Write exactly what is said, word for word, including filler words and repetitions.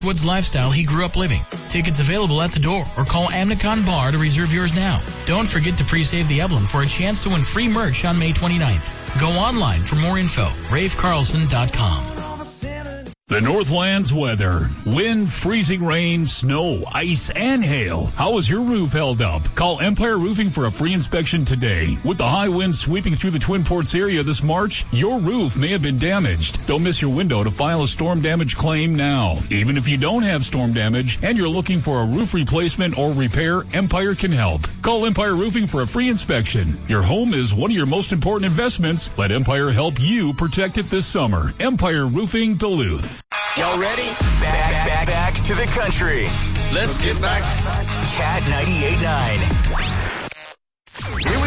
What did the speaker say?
Woods lifestyle he grew up living. Tickets available at the door or call Amnicon Bar to reserve yours now. Don't forget to pre-save the Evelyn for a chance to win free merch on May twenty-ninth. Go online for more info. Rafe Carlson dot com. The Northlands weather. Wind, freezing rain, snow, ice, and hail. How is your roof held up? Call Empire Roofing for a free inspection today. With the high winds sweeping through the Twin Ports area this March, your roof may have been damaged. Don't miss your window to file a storm damage claim now. Even if you don't have storm damage and you're looking for a roof replacement or repair, Empire can help. Call Empire Roofing for a free inspection. Your home is one of your most important investments. Let Empire help you protect it this summer. Empire Roofing Duluth. Y'all ready? Back, back, back to the country. Let's get back. Cat ninety-eight point nine. Here